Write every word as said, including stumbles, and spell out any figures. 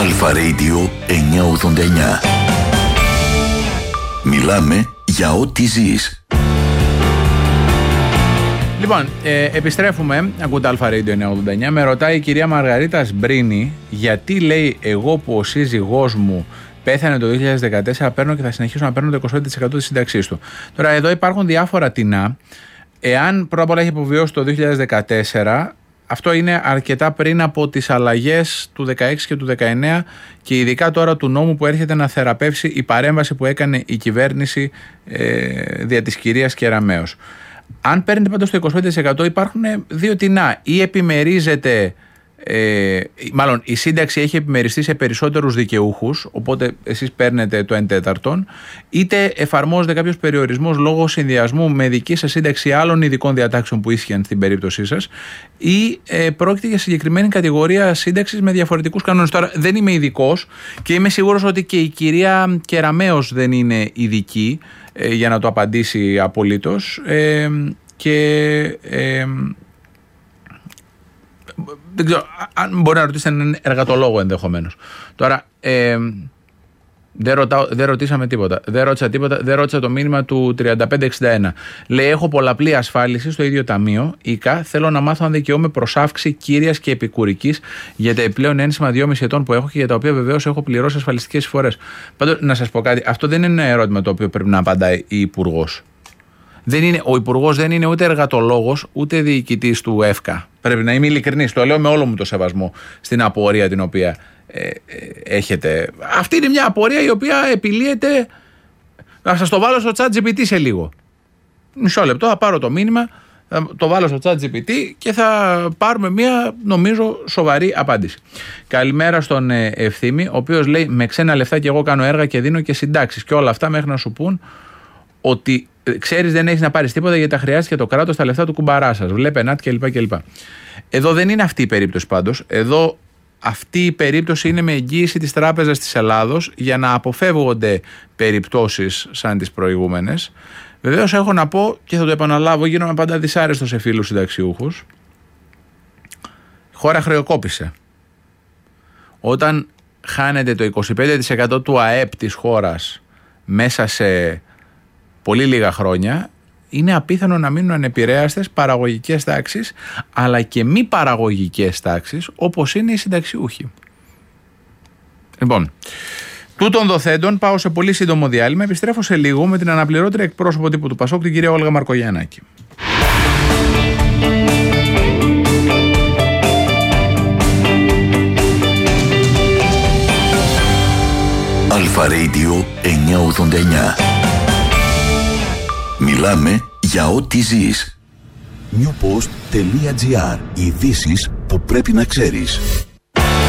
Αλφα Radio εννιακόσια ογδόντα εννιά. Μιλάμε για ό,τι ζεις. Λοιπόν, ε, επιστρέφουμε, ακούτε Αλφα Radio εννιακόσια ογδόντα εννιά. Με ρωτάει η κυρία Μαργαρίτα Σμπρίνη, γιατί λέει εγώ που ο σύζυγός μου πέθανε το δύο χιλιάδες δεκατέσσερα, παίρνω και θα συνεχίσω να παίρνω το είκοσι πέντε τοις εκατό της σύνταξής του. Τώρα, εδώ υπάρχουν διάφορα τεινά. Εάν πρώτα απ' όλα έχει αποβιώσει το δύο χιλιάδες δεκατέσσερα, αυτό είναι αρκετά πριν από τις αλλαγές του δεκαέξι και του δεκαεννέα και ειδικά τώρα του νόμου που έρχεται να θεραπεύσει η παρέμβαση που έκανε η κυβέρνηση ε, δια της κυρίας Κεραμέως. Αν παίρνετε πάντως το είκοσι πέντε τοις εκατό, υπάρχουν δύο τεινά. Ή επιμερίζεται, ε, μάλλον η σύνταξη έχει επιμεριστεί σε περισσότερους δικαιούχους, οπότε εσείς παίρνετε το εν τέταρτον, είτε εφαρμόζεται κάποιος περιορισμός λόγω συνδυασμού με δική σας σύνταξη άλλων ειδικών διατάξεων που ίσχυαν στην περίπτωσή σας, ή ε, πρόκειται για συγκεκριμένη κατηγορία σύνταξης με διαφορετικούς κανόνες. Τώρα δεν είμαι ειδικός και είμαι σίγουρος ότι και η κυρία Κεραμέως δεν είναι ειδική ε, για να το απαντήσει απολύτως ε, και ε, δεν ξέρω, αν μπορεί να ρωτήσετε έναν εργατολόγο ενδεχομένως. Τώρα, ε, δεν, ρωτάω, δεν ρωτήσαμε τίποτα. Δεν ρώτησα τίποτα. Δεν ρώτησα το μήνυμα του τριάντα πέντε εξήντα ένα. Λέει: έχω πολλαπλή ασφάλιση στο ίδιο ταμείο. ΙΚΑ. Θέλω να μάθω αν δικαιούμαι προς αύξηση κύριας και επικουρικής για τα επιπλέον ένσημα δυόμισι ετών που έχω και για τα οποία βεβαίως έχω πληρώσει ασφαλιστικές εισφορές. Πάντως, να σας πω κάτι. Αυτό δεν είναι ένα ερώτημα το οποίο πρέπει να απαντάει η Υπουργός. Δεν είναι, ο Υπουργός δεν είναι ούτε εργατολόγος ούτε διοικητής του ΕΦΚΑ. Πρέπει να είμαι ειλικρινής. Το λέω με όλο μου το σεβασμό στην απορία την οποία ε, ε, έχετε. Αυτή είναι μια απορία η οποία επιλύεται. Να σας το βάλω στο ChatGPT σε λίγο. Μισό λεπτό, θα πάρω το μήνυμα, θα το βάλω στο ChatGPT και θα πάρουμε μια, νομίζω, σοβαρή απάντηση. Καλημέρα στον ε, Ευθύμη, ο οποίος λέει: με ξένα λεφτά και εγώ κάνω έργα και δίνω και συντάξεις και όλα αυτά μέχρι να σου πούν ότι ξέρεις δεν έχεις να πάρεις τίποτα γιατί τα χρειάστηκε το κράτος τα λεφτά του κουμπαρά σας. Βλέπε ΕΝΑΤ κλπ. κλπ. Εδώ δεν είναι αυτή η περίπτωση πάντως. Εδώ αυτή η περίπτωση είναι με εγγύηση της Τράπεζας της Ελλάδος για να αποφεύγονται περιπτώσεις σαν τις προηγούμενες. Βεβαίως έχω να πω και θα το επαναλάβω, γίνομαι πάντα δυσάρεστος σε φίλους συνταξιούχους. Η χώρα χρεοκόπησε. Όταν χάνεται το είκοσι πέντε τοις εκατό του ΑΕΠ της χώρας μέσα σε πολύ λίγα χρόνια, είναι απίθανο να μείνουν ανεπηρέαστες παραγωγικές τάξεις αλλά και μη παραγωγικές τάξεις όπως είναι οι συνταξιούχοι. Λοιπόν, τούτων δοθέντων πάω σε πολύ σύντομο διάλειμμα. Επιστρέφω σε λίγο με την αναπληρώτρια εκπρόσωπο τύπου του Πασόκ, την κυρία Όλγα Μαρκογιαννάκη. Αλφα Radio εννιακόσια ογδόντα εννιά. Μιλάμε για ό,τι ζεις. newpost.gr. Ειδήσεις που πρέπει να ξέρεις.